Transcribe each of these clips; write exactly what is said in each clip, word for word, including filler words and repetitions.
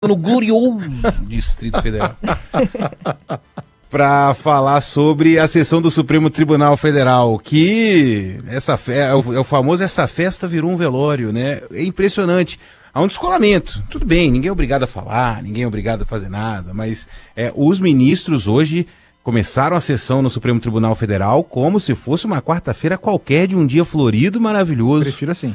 no glorioso Distrito Federal para falar sobre a sessão do Supremo Tribunal Federal, que essa fe... é, o, é o famoso essa festa virou um velório, né? É impressionante. Há um descolamento. Tudo bem, ninguém é obrigado a falar, ninguém é obrigado a fazer nada, mas é, os ministros hoje começaram a sessão no Supremo Tribunal Federal como se fosse uma quarta-feira qualquer de um dia florido e maravilhoso. Prefiro assim.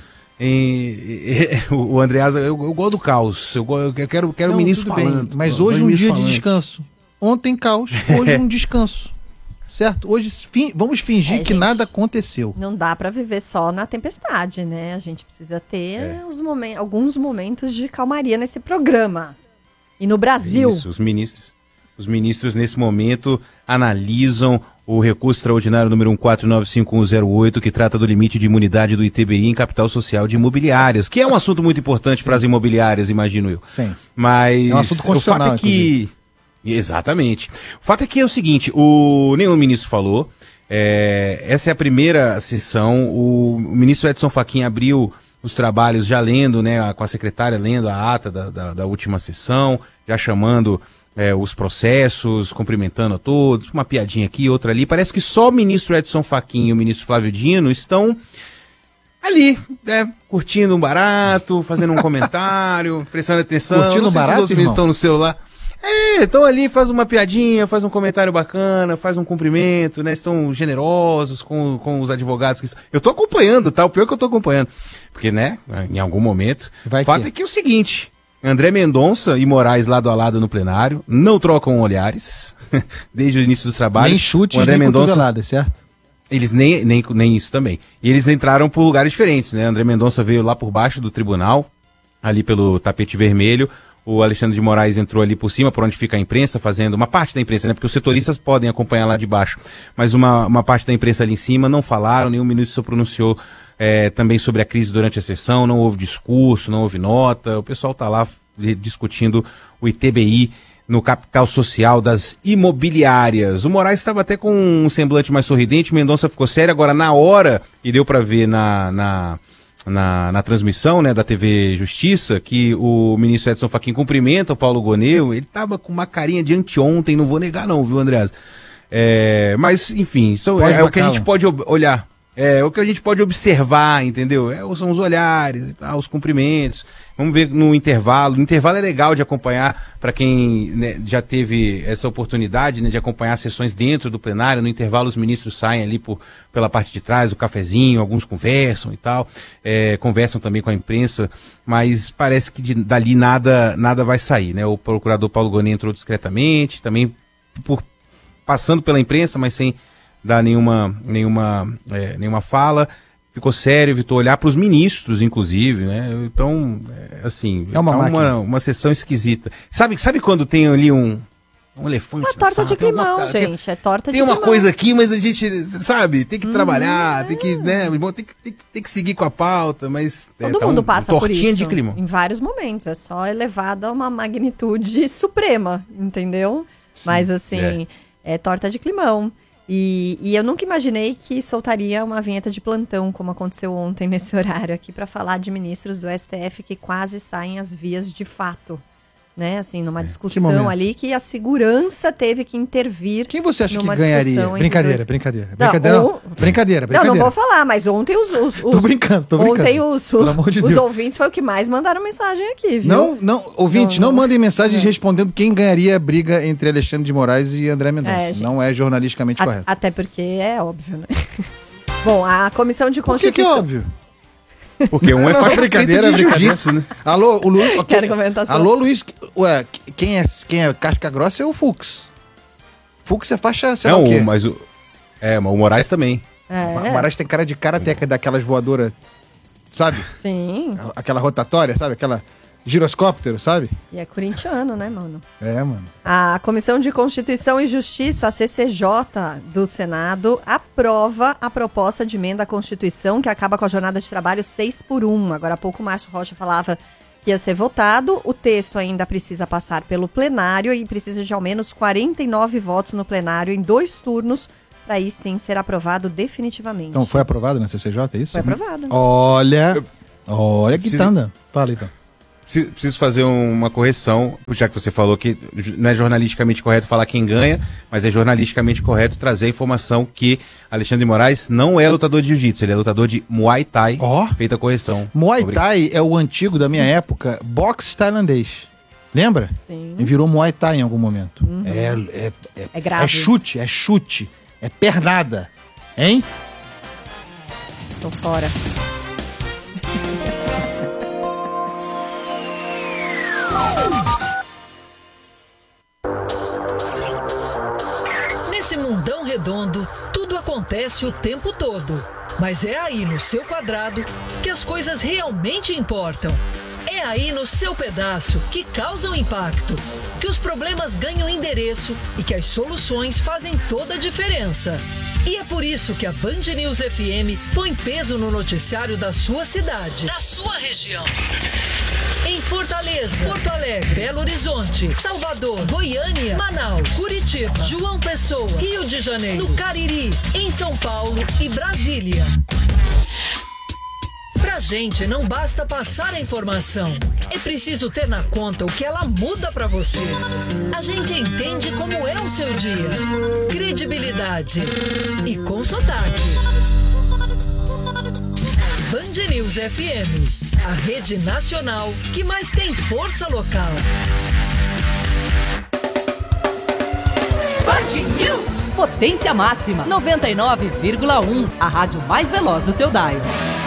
E, e, o Andreasa, eu, eu gosto do caos, eu, eu quero, quero Não, o ministro bem, falando. mas hoje um dia falante. de descanso. Ontem caos, hoje um descanso. Certo? Hoje fin- vamos fingir É, que gente, nada aconteceu. Não dá pra viver só na tempestade, né? A gente precisa ter É. os momen- alguns momentos de calmaria nesse programa. E no Brasil. Isso, os ministros. Os ministros, nesse momento, analisam o recurso extraordinário número um quatro nove cinco um zero oito, que trata do limite de imunidade do I T B I em capital social de imobiliárias, que é um assunto muito importante para as imobiliárias, imagino eu. Sim. Mas É um assunto constitucional, o fato é que... Exatamente. O fato é que é o seguinte, o nenhum ministro falou, é, essa é a primeira sessão, o, o ministro Edson Fachin abriu os trabalhos já lendo, né, com a secretária lendo a ata da, da, da última sessão, já chamando é, os processos, cumprimentando a todos, uma piadinha aqui, outra ali. Parece que só o ministro Edson Fachin e o ministro Flávio Dino estão ali, né, curtindo um barato, fazendo um comentário, prestando atenção. Curtindo Não sei barato, se os outros ministros irmão? estão no celular. É, estão ali, faz uma piadinha, faz um comentário bacana, faz um cumprimento, né? Estão generosos com, com os advogados. Que... Eu tô acompanhando, tá? O pior é que eu tô acompanhando. Porque, né, em algum momento... Vai o fato que... é que é o seguinte, André Mendonça e Moraes lado a lado no plenário, não trocam olhares, desde o início dos trabalhos. Nem chutes, o André nem Mendonça... cotovelada, certo? Eles nem, nem, nem isso também. E eles entraram por lugares diferentes, né? André Mendonça veio lá por baixo do tribunal, ali pelo tapete vermelho. O Alexandre de Moraes entrou ali por cima, por onde fica a imprensa, fazendo uma parte da imprensa, né? Porque os setoristas podem acompanhar lá de baixo. Mas uma, uma parte da imprensa ali em cima não falaram, nenhum ministro se pronunciou é, também sobre a crise durante a sessão, não houve discurso, não houve nota. O pessoal está lá discutindo o I T B I no capital social das imobiliárias. O Moraes estava até com um semblante mais sorridente, Mendonça ficou sério. Agora, na hora, e deu para ver na... na Na, na transmissão, né, da T V Justiça, que o ministro Edson Fachin cumprimenta o Paulo Goneu, ele tava com uma carinha de anteontem, não vou negar não, viu, Andreas? É, mas, enfim, isso é, é o que a gente pode ob- olhar, é, é o que a gente pode observar, entendeu? É, são os olhares e tal, os cumprimentos. Vamos ver no intervalo. O intervalo é legal de acompanhar para quem, né, já teve essa oportunidade, né, de acompanhar sessões dentro do plenário. No intervalo os ministros saem ali por, pela parte de trás, o cafezinho, alguns conversam e tal, é, conversam também com a imprensa, mas parece que de, dali nada, nada vai sair, né? O procurador Paulo Goneu entrou discretamente, também por, passando pela imprensa, mas sem dar nenhuma, nenhuma, é, nenhuma fala. Ficou sério, evitou olhar para os ministros, inclusive, né? Então, é, assim, é uma, tá uma, uma sessão esquisita. Sabe, sabe quando tem ali um, um elefante? É torta sabe? de climão, uma, gente. Tem, é torta de tem climão. uma coisa aqui, mas a gente, sabe, tem que trabalhar, hum, tem que, né, tem que, tem, tem que seguir com a pauta, mas... Todo é, tá mundo um, passa um por tortinha isso. de climão. Em vários momentos. É só elevado a uma magnitude suprema, entendeu? Sim, mas, assim, é. é torta de climão. E, e eu nunca imaginei que soltaria uma vinheta de plantão, como aconteceu ontem nesse horário aqui, para falar de ministros do S T F que quase saem às vias de fato. Né, assim, numa discussão que ali que a segurança teve que intervir. Quem você acha que ganharia? Brincadeira, dois... brincadeira. Não, brincadeira, ou... não. brincadeira, brincadeira. Não, não vou falar, mas ontem os... os, os... tô brincando, tô brincando. Ontem os, Pelo amor de os Deus. ouvintes foi o que mais mandaram mensagem aqui, viu? Não, não, ouvinte, não, não, não mandem mensagens não. respondendo quem ganharia a briga entre Alexandre de Moraes e André Mendonça. É, gente... Não é jornalisticamente a, correto. Até porque é óbvio, né? Bom, a Comissão de Constituição... Por que, que é óbvio? Porque um é não, não, brincadeira, brincadeira. Né? Alô, o Luiz. Okay. Quero comentação. Alô, Luiz. Ué, quem é, quem é casca grossa é o Fux. Fux é faixa, sei lá o quê. Mas o, é, mas o Moraes também. É. O Moraes tem cara de karateca daquelas voadoras, sabe? Sim. Aquela rotatória, sabe? Aquela giroscóptero, sabe? E é corintiano, né, mano? É, mano. A Comissão de Constituição e Justiça, a C C J do Senado, aprova a proposta de emenda à Constituição que acaba com a jornada de trabalho seis por um. Agora há pouco o Márcio Rocha falava que ia ser votado. O texto ainda precisa passar pelo plenário e precisa de ao menos quarenta e nove votos no plenário em dois turnos para aí sim ser aprovado definitivamente. Então foi aprovado na C C J, é isso? Foi aprovado. Olha, olha que preciso... tá andando. Fala, Ivan. preciso, preciso fazer uma correção, já que você falou que não é jornalisticamente correto falar quem ganha, mas é jornalisticamente correto trazer a informação que Alexandre de Moraes não é lutador de jiu-jitsu, ele é lutador de Muay Thai. Ó. Feita a correção. Muay Obrigado. Thai é o antigo da minha época, boxe tailandês. Lembra? Sim. E virou Muay Thai em algum momento. Uhum. É, é, é, É grave. é chute, é chute, é pernada. Hein? Tô fora. Nesse mundão redondo, tudo acontece o tempo todo. Mas é aí no seu quadrado que as coisas realmente importam. É aí no seu pedaço que causam impacto, que os problemas ganham endereço e que as soluções fazem toda a diferença. E é por isso que a Band News F M põe peso no noticiário da sua cidade, da sua região. Em Fortaleza, Porto Alegre, Belo Horizonte, Salvador, Goiânia, Manaus, Curitiba, João Pessoa, Rio de Janeiro, no Cariri, em São Paulo e Brasília. Pra gente não basta passar a informação, é preciso ter na conta o que ela muda pra você. A gente entende como é o seu dia. Credibilidade e com sotaque. Band News F M, a rede nacional que mais tem força local. Band News. Potência máxima, noventa e nove vírgula um, a rádio mais veloz do seu dial.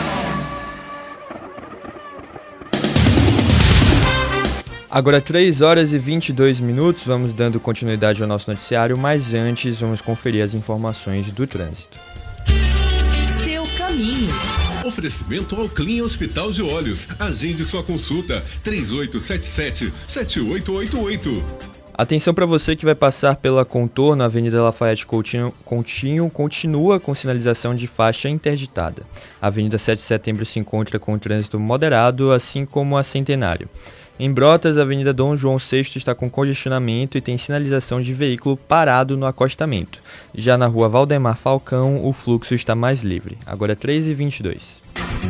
Agora três horas e vinte e dois minutos, vamos dando continuidade ao nosso noticiário, mas antes vamos conferir as informações do trânsito. Seu caminho. Oferecimento ao Clean Hospital de Olhos. Agende sua consulta três oito sete sete, sete oito oito oito. Atenção para você que vai passar pela contorno, a Avenida Lafayette Coutinho, Coutinho continua com sinalização de faixa interditada. A Avenida sete de Setembro se encontra com trânsito moderado, assim como a Centenário. Em Brotas, a Avenida Dom João sexto está com congestionamento e tem sinalização de veículo parado no acostamento. Já na Rua Valdemar Falcão, o fluxo está mais livre. Agora três e vinte e dois.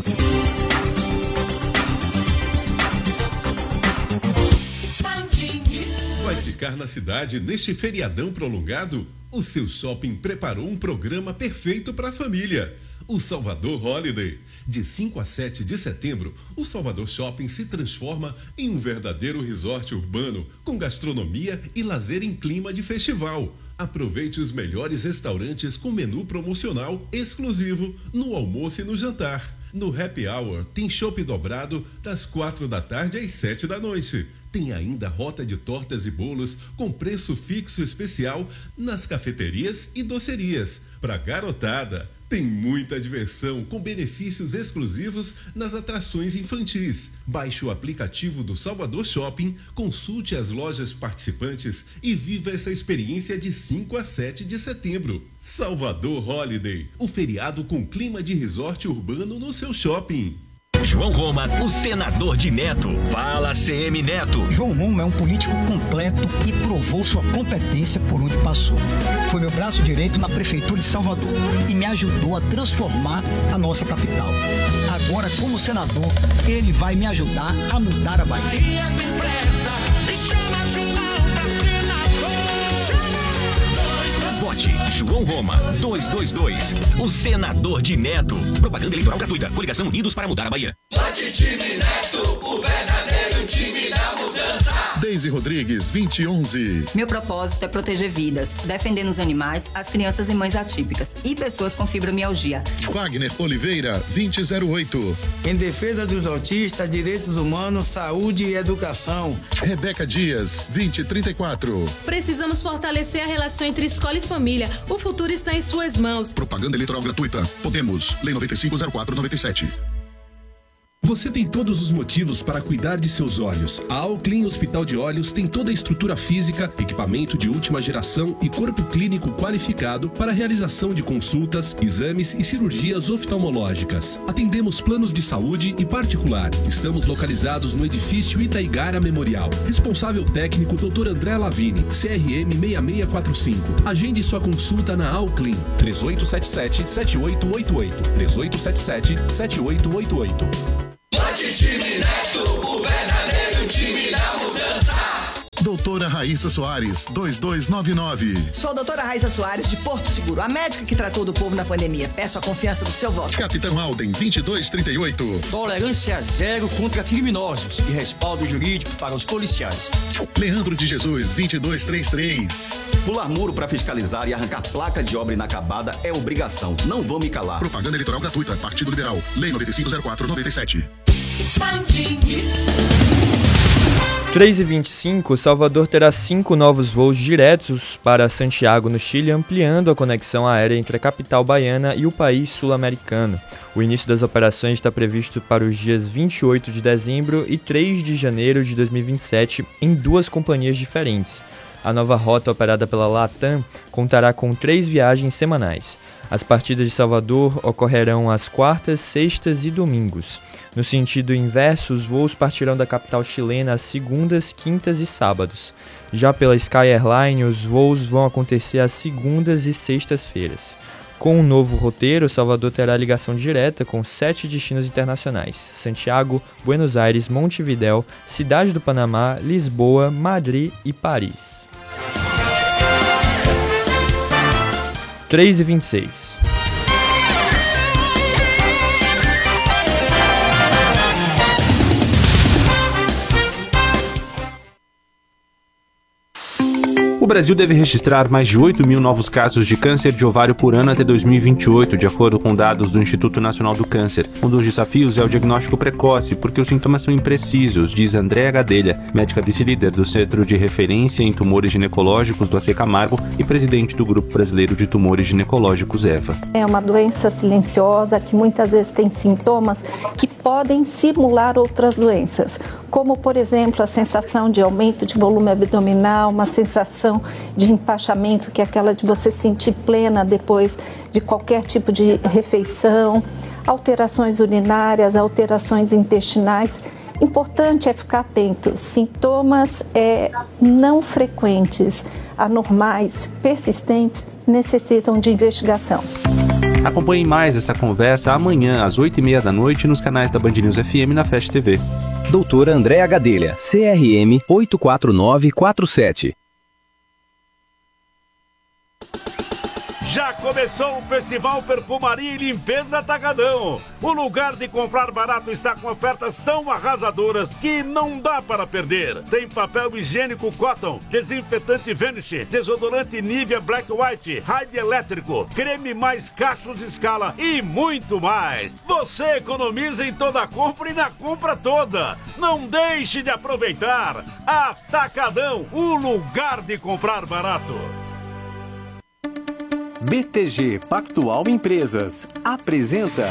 Vai ficar na cidade neste feriadão prolongado? O seu shopping preparou um programa perfeito para a família. O Salvador Holiday. De cinco a sete de setembro, o Salvador Shopping se transforma em um verdadeiro resort urbano, com gastronomia e lazer em clima de festival. Aproveite os melhores restaurantes com menu promocional exclusivo no almoço e no jantar. No Happy Hour tem chopp dobrado das quatro da tarde às sete da noite. Tem ainda rota de tortas e bolos com preço fixo especial nas cafeterias e docerias. Para garotada, tem muita diversão com benefícios exclusivos nas atrações infantis. Baixe o aplicativo do Salvador Shopping, consulte as lojas participantes e viva essa experiência de cinco a sete de setembro. Salvador Holiday, o feriado com clima de resort urbano no seu shopping. João Roma, o senador de Neto. Fala, C M Neto. João Roma é um político completo e provou sua competência por onde passou. Foi meu braço direito na prefeitura de Salvador e me ajudou a transformar a nossa capital. Agora, como senador, ele vai me ajudar a mudar a Bahia. Vote João Roma, duzentos e vinte e dois, o senador de Neto. Propaganda eleitoral gratuita. Coligação Unidos para mudar a Bahia. Vote time Neto, o verdadeiro time da mudança. Deise Rodrigues, vinte e onze. Meu propósito é proteger vidas, defendendo os animais, as crianças e mães atípicas e pessoas com fibromialgia. Wagner Oliveira, vinte e zero oito. Em defesa dos autistas, direitos humanos, saúde e educação. Rebeca Dias, vinte e trinta e quatro. Precisamos fortalecer a relação entre escola e família. O futuro está em suas mãos. Propaganda eleitoral gratuita. Podemos. Lei noventa e cinco, zero quatro, noventa e sete. Você tem todos os motivos para cuidar de seus olhos. A Alclin Hospital de Olhos tem toda a estrutura física, equipamento de última geração e corpo clínico qualificado para a realização de consultas, exames e cirurgias oftalmológicas. Atendemos planos de saúde e particular. Estamos localizados no edifício Itaigara Memorial. Responsável técnico doutor André Lavini, C R M seis seis quatro cinco. Agende sua consulta na Alclin. três oito sete sete, sete oito oito oito. três oito sete sete, sete oito oito oito. Vote time Neto, o verdadeiro Doutora Raíssa Soares, dois dois nove nove. Sou a doutora Raíssa Soares, de Porto Seguro, a médica que tratou do povo na pandemia. Peço a confiança do seu voto. Capitão Alden, vinte e dois trinta e oito. Tolerância zero contra criminosos e respaldo jurídico para os policiais. Leandro de Jesus, vinte e dois trinta e três. Pular muro para fiscalizar e arrancar placa de obra inacabada é obrigação. Não vou me calar. Propaganda eleitoral gratuita. Partido Liberal. Lei nove cinco zero quatro noventa e sete. três e vinte e cinco, Salvador terá cinco novos voos diretos para Santiago, no Chile, ampliando a conexão aérea entre a capital baiana e o país sul-americano. O início das operações está previsto para os dias vinte e oito de dezembro e três de janeiro de dois mil e vinte e sete, em duas companhias diferentes. A nova rota operada pela Latam contará com três viagens semanais. As partidas de Salvador ocorrerão às quartas, sextas e domingos. No sentido inverso, os voos partirão da capital chilena às segundas, quintas e sábados. Já pela Sky Airline, os voos vão acontecer às segundas e sextas-feiras. Com o novo roteiro, Salvador terá ligação direta com sete destinos internacionais: Santiago, Buenos Aires, Montevidéu, Cidade do Panamá, Lisboa, Madrid e Paris. três e vinte e seis. O Brasil deve registrar mais de oito mil novos casos de câncer de ovário por ano até dois mil e vinte e oito, de acordo com dados do Instituto Nacional do Câncer. Um dos desafios é o diagnóstico precoce, porque os sintomas são imprecisos, diz Andréa Gadelha, médica vice-líder do Centro de Referência em Tumores Ginecológicos do A C Camargo e presidente do Grupo Brasileiro de Tumores Ginecológicos, EVA. É uma doença silenciosa que muitas vezes tem sintomas que podem simular outras doenças, como, por exemplo, a sensação de aumento de volume abdominal, uma sensação de empachamento, que é aquela de você sentir plena depois de qualquer tipo de refeição, alterações urinárias, alterações intestinais. Importante é ficar atento. Sintomas é, não frequentes, anormais, persistentes, necessitam de investigação. Acompanhe mais essa conversa amanhã às oito e meia da noite nos canais da Band News F M e na Fast T V. Doutora Andréa Gadelha, C R M oito quatro nove quatro sete. Já começou o Festival Perfumaria e Limpeza Atacadão. O lugar de comprar barato está com ofertas tão arrasadoras que não dá para perder. Tem papel higiênico Cotton, desinfetante Vanish, desodorante Nivea Black White, Raid elétrico, creme mais cachos Scala e muito mais. Você economiza em toda a compra e na compra toda. Não deixe de aproveitar. Atacadão, o lugar de comprar barato. B T G Pactual Empresas apresenta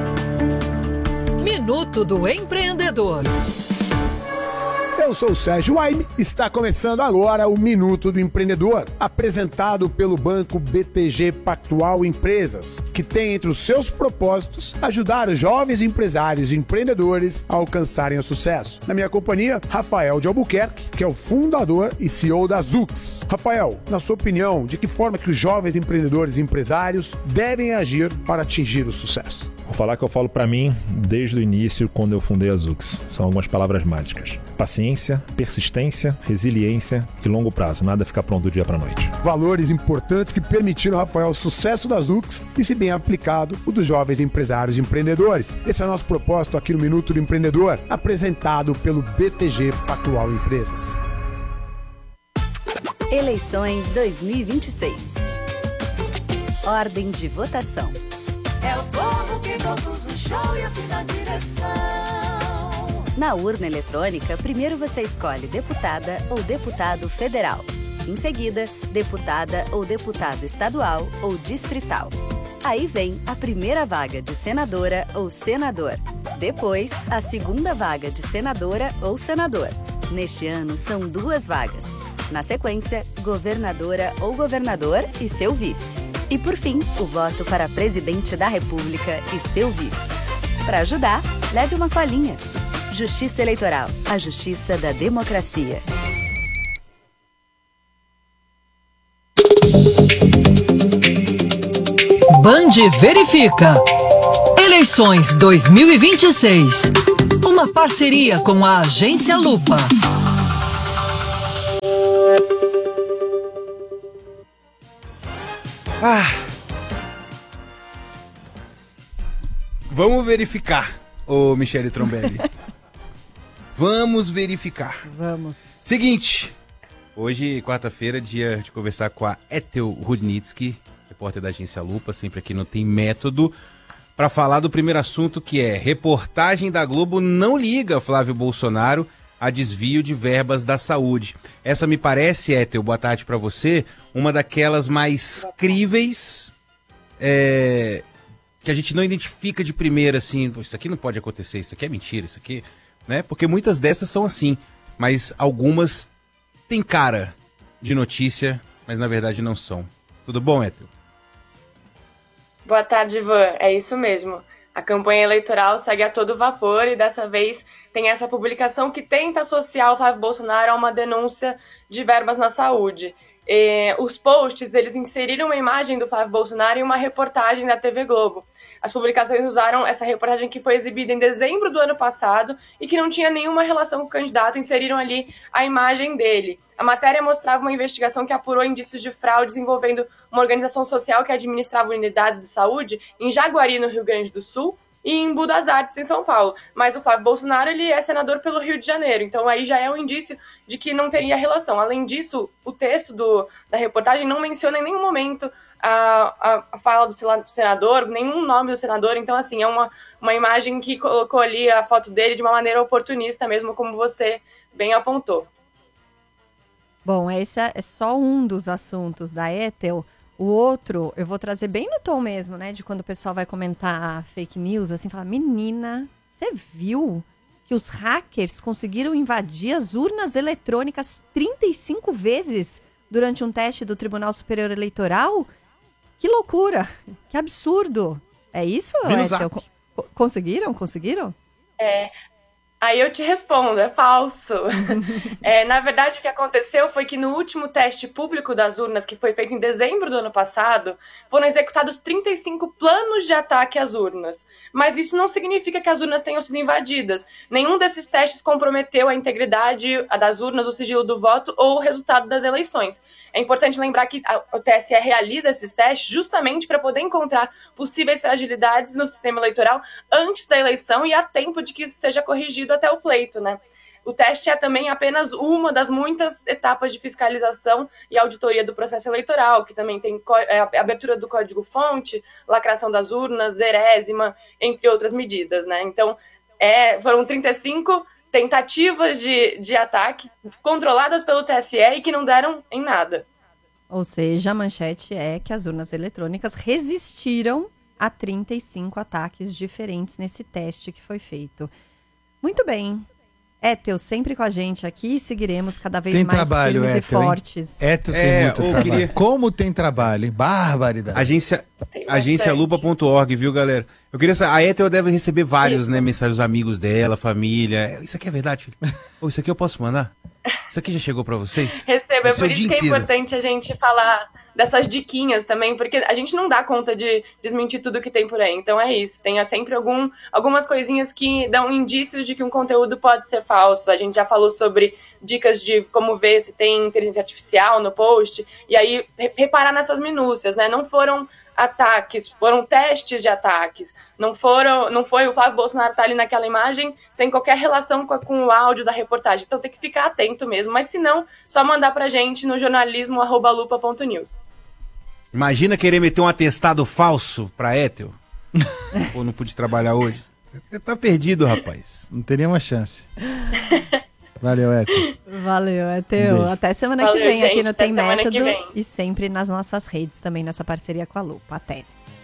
Minuto do Empreendedor. Eu sou o Sérgio Waime, está começando agora o Minuto do Empreendedor, apresentado pelo Banco B T G Pactual Empresas, que tem entre os seus propósitos ajudar os jovens empresários e empreendedores a alcançarem o sucesso. Na minha companhia, Rafael de Albuquerque, que é o fundador e C E O da Zux. Rafael, na sua opinião, de que forma que os jovens empreendedores e empresários devem agir para atingir o sucesso? Vou falar que eu falo para mim desde o início, quando eu fundei a Zux. São algumas palavras mágicas: paciência, persistência, resiliência e longo prazo. Nada fica pronto do dia para noite. Valores importantes que permitiram, Rafael, o sucesso da Zux e, se bem aplicado, o dos jovens empresários e empreendedores. Esse é o nosso propósito aqui no Minuto do Empreendedor, apresentado pelo B T G Pactual Empresas. Eleições dois mil e vinte e seis. Ordem de votação. É o povo que produz o show e assim na direção. Na urna eletrônica, primeiro você escolhe deputada ou deputado federal. Em seguida, deputada ou deputado estadual ou distrital. Aí vem a primeira vaga de senadora ou senador. Depois, a segunda vaga de senadora ou senador. Neste ano, são duas vagas. Na sequência, governadora ou governador e seu vice. E por fim, o voto para presidente da República e seu vice. Para ajudar, leve uma colinha. Justiça Eleitoral, a justiça da democracia. Band verifica. Eleições dois mil e vinte e seis. Uma parceria com a Agência Lupa. Ah. Vamos verificar, ô Michele Trombelli. Vamos verificar. Vamos. Seguinte, hoje, quarta-feira, dia de conversar com a Ethel Rudnitsky, repórter da agência Lupa, sempre aqui no Tem Método, para falar do primeiro assunto, que é reportagem da Globo não liga Flávio Bolsonaro a desvio de verbas da saúde. Essa me parece, Ethel, boa tarde para você, uma daquelas mais críveis, é, que a gente não identifica de primeira, assim, isso aqui não pode acontecer, isso aqui é mentira, isso aqui, né? Porque muitas dessas são assim, mas algumas têm cara de notícia, mas na verdade não são. Tudo bom, Ethel? Boa tarde, Ivan. É isso mesmo. A campanha eleitoral segue a todo vapor e dessa vez tem essa publicação que tenta associar o Flávio Bolsonaro a uma denúncia de verbas na saúde. E os posts, eles inseriram uma imagem do Flávio Bolsonaro em uma reportagem da T V Globo. As publicações usaram essa reportagem que foi exibida em dezembro do ano passado e que não tinha nenhuma relação com o candidato, inseriram ali a imagem dele. A matéria mostrava uma investigação que apurou indícios de fraudes envolvendo uma organização social que administrava unidades de saúde em Jaguari, no Rio Grande do Sul, e em Embu das Artes, em São Paulo. Mas o Flávio Bolsonaro, ele é senador pelo Rio de Janeiro, então aí já é um indício de que não teria relação. Além disso, o texto do, da reportagem não menciona em nenhum momento a, a, a fala do senador, nenhum nome do senador, então assim, é uma, uma imagem que colocou ali a foto dele de uma maneira oportunista mesmo, como você bem apontou. Bom, esse é só um dos assuntos da Ethel. O outro, eu vou trazer bem no tom mesmo, né? De quando o pessoal vai comentar fake news, assim, falar, menina, você viu que os hackers conseguiram invadir as urnas eletrônicas trinta e cinco vezes durante um teste do Tribunal Superior Eleitoral? Que loucura! Que absurdo! É isso, Ethel? Co- conseguiram? Conseguiram? É... Aí eu te respondo, é falso. É, na verdade, o que aconteceu foi que no último teste público das urnas, que foi feito em dezembro do ano passado, foram executados trinta e cinco planos de ataque às urnas. Mas isso não significa que as urnas tenham sido invadidas. Nenhum desses testes comprometeu a integridade das urnas, o sigilo do voto ou o resultado das eleições. É importante lembrar que a, o T S E realiza esses testes justamente para poder encontrar possíveis fragilidades no sistema eleitoral antes da eleição e a tempo de que isso seja corrigido até o pleito, né? O teste é também apenas uma das muitas etapas de fiscalização e auditoria do processo eleitoral, que também tem a abertura do código-fonte, lacração das urnas, zerésima, entre outras medidas, né? Então, é, foram trinta e cinco tentativas de, de ataque controladas pelo T S E e que não deram em nada. Ou seja, a manchete é que as urnas eletrônicas resistiram a trinta e cinco ataques diferentes nesse teste que foi feito. Muito bem. Ethel, sempre com a gente aqui, seguiremos cada vez tem mais trabalho, firmes Ethel, e fortes. Ethel tem É, muito eu trabalho. queria- Como tem trabalho, hein? Barbaridade. Agência, agência lupa ponto org, viu, galera? Eu queria saber, a Ethel deve receber vários, Isso. né, mensagens dos amigos dela, família. Isso aqui é verdade, filho? Ô, isso aqui eu posso mandar? Isso aqui já chegou pra vocês? Recebo, é Vai ser o por isso dia que é inteiro. importante a gente falar dessas diquinhas também, porque a gente não dá conta de desmentir tudo que tem por aí. Então é isso, tem sempre algum, algumas coisinhas que dão indícios de que um conteúdo pode ser falso. A gente já falou sobre dicas de como ver se tem inteligência artificial no post, e aí re- reparar nessas minúcias, né? Não foram ataques, foram testes de ataques. Não foram, não foi o Flávio Bolsonaro estar ali naquela imagem sem qualquer relação com, a, com o áudio da reportagem. Então tem que ficar atento mesmo. Mas se não, só mandar pra gente no jornalismo arroba lupa ponto news. Imagina querer meter um atestado falso pra Ethel. Pô, não pude trabalhar hoje. Você tá perdido, rapaz. Não teria uma chance. Valeu, Ethel. Valeu, Ethel. Um beijo. Até semana Valeu, que vem gente, aqui no até Tem semana que Método vem. e sempre nas nossas redes, também nessa parceria com a Lupa. Até.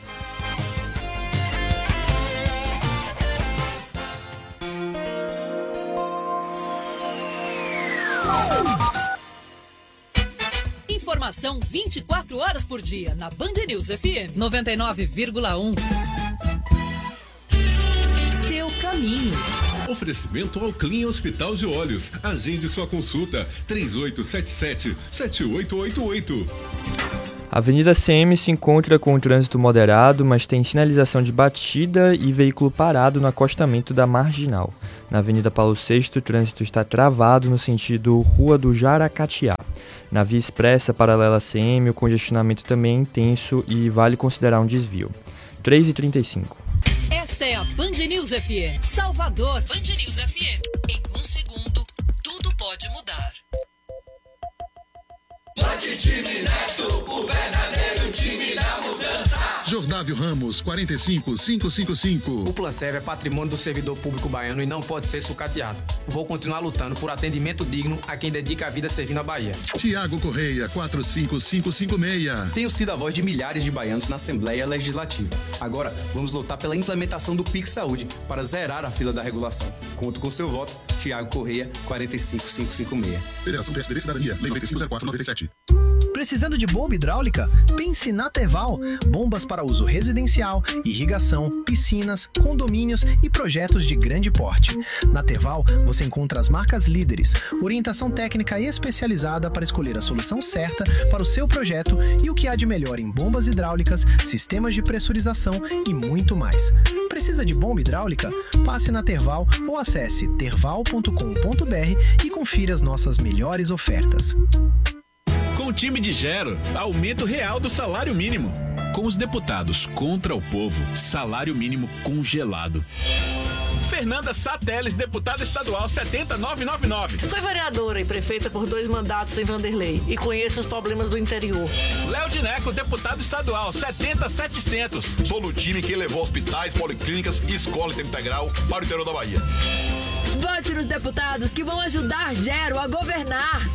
Informação vinte e quatro horas por dia na Band News F M noventa e nove vírgula um. Seu caminho. Oferecimento ao Clean Hospital de Olhos. Agende sua consulta. três oito sete sete, sete oito oito oito. A Avenida C M se encontra com um trânsito moderado, mas tem sinalização de batida e veículo parado no acostamento da Marginal. Na Avenida Paulo sexto, o trânsito está travado no sentido Rua do Jaracatiá. Na via expressa paralela à C M, o congestionamento também é intenso e vale considerar um desvio. três e trinta e cinco. Esta é a Band News F M. Salvador. Band News F M. Em um segundo, tudo pode mudar. Band Time Neto, o verdadeiro time da mudança. Jordávio Ramos, quarenta e cinco, quinhentos e cinquenta e cinco. O Planserv é patrimônio do servidor público baiano e não pode ser sucateado. Vou continuar lutando por atendimento digno a quem dedica a vida servindo a Bahia. Tiago Correia, quatro cinco cinco cinco seis. Tenho sido a voz de milhares de baianos na Assembleia Legislativa. Agora, vamos lutar pela implementação do Pix Saúde para zerar a fila da regulação. Conto com seu voto, Tiago Correia, quarenta e cinco cinco cinco seis. Federação P S D B Cidadania, Lei noventa e cinco zero quatro noventa e sete. Precisando de bomba hidráulica? Pense na Terval. Bombas para uso residencial, irrigação, piscinas, condomínios e projetos de grande porte. Na Terval, você encontra as marcas líderes, orientação técnica especializada para escolher a solução certa para o seu projeto e o que há de melhor em bombas hidráulicas, sistemas de pressurização e muito mais. Precisa de bomba hidráulica? Passe na Terval ou acesse terval ponto com ponto b r e confira as nossas melhores ofertas. Com o time de Gero, aumento real do salário mínimo. Com os deputados contra o povo, salário mínimo congelado. Fernanda Sateles, deputada estadual setenta mil novecentos e noventa e nove. Foi vereadora e prefeita por dois mandatos em Vanderlei e conheço os problemas do interior. Léo Dineco, deputado estadual setenta mil e setecentos. Sou do time que levou hospitais, policlínicas e escola de tempo integral para o interior da Bahia. Vote nos deputados que vão ajudar Gero a governar.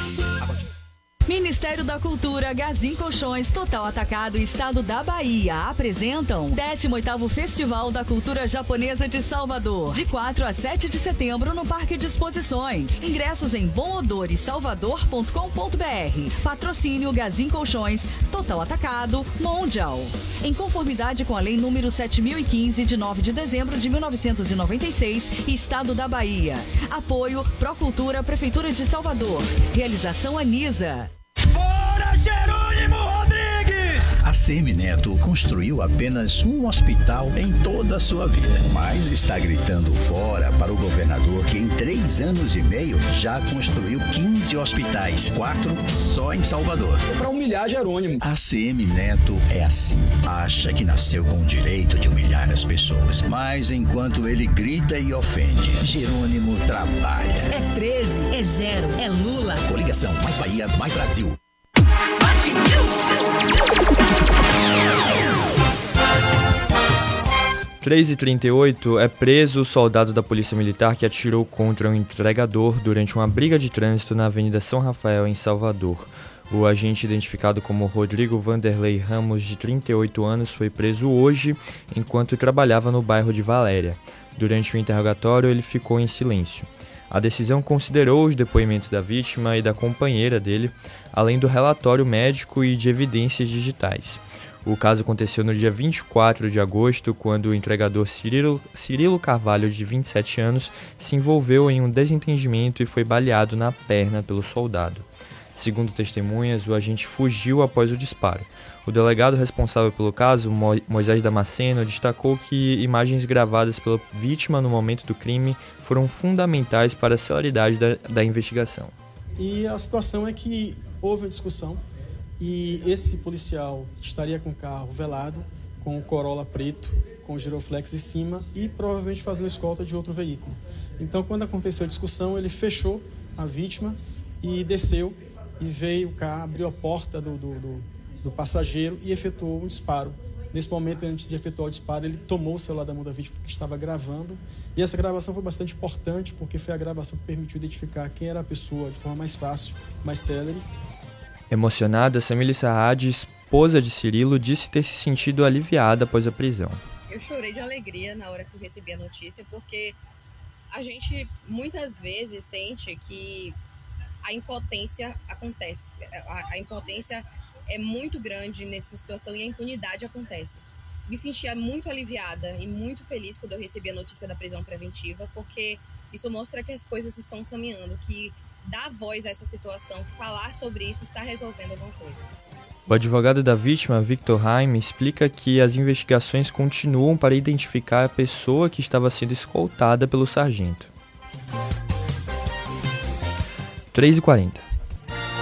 Ministério da Cultura, Gazin Colchões, Total Atacado e Estado da Bahia apresentam décimo oitavo Festival da Cultura Japonesa de Salvador, de quatro a sete de setembro no Parque de Exposições. Ingressos em bom odor e salvador ponto com ponto b r. Patrocínio Gazin Colchões, Total Atacado, Mondial. Em conformidade com a Lei número sete mil e quinze, de nove de dezembro de mil novecentos e noventa e seis, Estado da Bahia. Apoio Procultura, Prefeitura de Salvador. Realização Anisa. Fora Jerônimo Rodrigues! A Semineto construiu apenas um hospital em toda a sua vida, mas está gritando fora para o governador que em três anos e meio já construiu quinze hospitais, quatro só em Salvador. É para humilhar Jerônimo. A Semineto é assim, acha que nasceu com o direito de humilhar as pessoas, mas enquanto ele grita e ofende, Jerônimo trabalha. É treze, é Gero, é Lula. Coligação, mais Bahia, mais Brasil. três e trinta e oito, é preso o soldado da Polícia Militar que atirou contra um entregador durante uma briga de trânsito na Avenida São Rafael, em Salvador. O agente, identificado como Rodrigo Vanderlei Ramos, de trinta e oito anos, foi preso hoje enquanto trabalhava no bairro de Valéria. Durante o interrogatório, ele ficou em silêncio. A decisão considerou os depoimentos da vítima e da companheira dele, além do relatório médico e de evidências digitais. O caso aconteceu no dia vinte e quatro de agosto, quando o entregador Cirilo, Cirilo Carvalho, de vinte e sete anos, se envolveu em um desentendimento e foi baleado na perna pelo soldado. Segundo testemunhas, o agente fugiu após o disparo. O delegado responsável pelo caso, Mo- Moisés Damasceno, destacou que imagens gravadas pela vítima no momento do crime foram fundamentais para a celeridade da, da investigação. E a situação é que houve uma discussão e esse policial estaria com o carro velado, com o Corolla preto, com o giroflex em cima e provavelmente fazendo escolta de outro veículo. Então, quando aconteceu a discussão, ele fechou a vítima e desceu e veio o carro, abriu a porta do, do, do, do passageiro e efetuou um disparo. Nesse momento, antes de efetuar o disparo, ele tomou o celular da mão da vítima que estava gravando. E essa gravação foi bastante importante, porque foi a gravação que permitiu identificar quem era a pessoa de forma mais fácil, mais célere. Emocionada, Samily Saad, esposa de Cirilo, disse ter se sentido aliviada após a prisão. Eu chorei de alegria na hora que eu recebi a notícia, porque a gente muitas vezes sente que a impotência acontece. A, a impotência é muito grande nessa situação e a impunidade acontece. Me sentia muito aliviada e muito feliz quando eu recebi a notícia da prisão preventiva, porque isso mostra que as coisas estão caminhando, que dar voz a essa situação, falar sobre isso está resolvendo alguma coisa. O advogado da vítima, Victor Haim, explica que as investigações continuam para identificar a pessoa que estava sendo escoltada pelo sargento. três e quarenta.